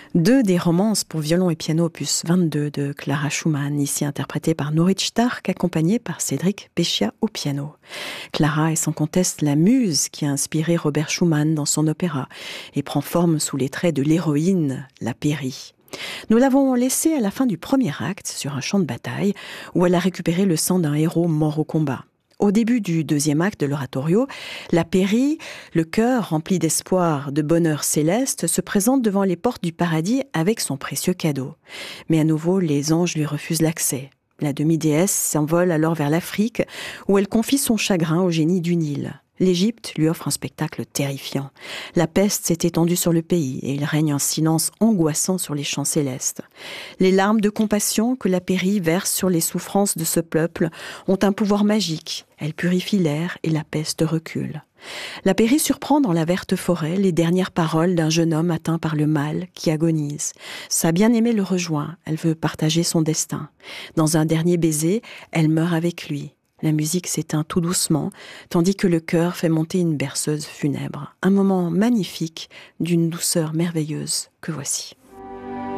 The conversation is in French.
Deux des romances pour violon et piano opus 22 de Clara Schumann, ici interprétée par Norit Stark, accompagnée par Cédric Péchia au piano. Clara est sans conteste la muse qui a inspiré Robert Schumann dans son opéra et prend forme sous les traits de l'héroïne, la Péri. Nous l'avons laissée à la fin du premier acte sur un champ de bataille où elle a récupéré le sang d'un héros mort au combat. Au début du deuxième acte de l'oratorio, la Péri, le cœur rempli d'espoir, de bonheur céleste, se présente devant les portes du paradis avec son précieux cadeau. Mais à nouveau, les anges lui refusent l'accès. La demi-déesse s'envole alors vers l'Afrique, où elle confie son chagrin au génie du Nil. L'Égypte lui offre un spectacle terrifiant. La peste s'est étendue sur le pays et il règne un silence angoissant sur les champs célestes. Les larmes de compassion que la Péri verse sur les souffrances de ce peuple ont un pouvoir magique. Elles purifient l'air et la peste recule. La Péri surprend dans la verte forêt les dernières paroles d'un jeune homme atteint par le mal qui agonise. Sa bien-aimée le rejoint, elle veut partager son destin. Dans un dernier baiser, elle meurt avec lui. La musique s'éteint tout doucement, tandis que le chœur fait monter une berceuse funèbre. Un moment magnifique, d'une douceur merveilleuse que voici.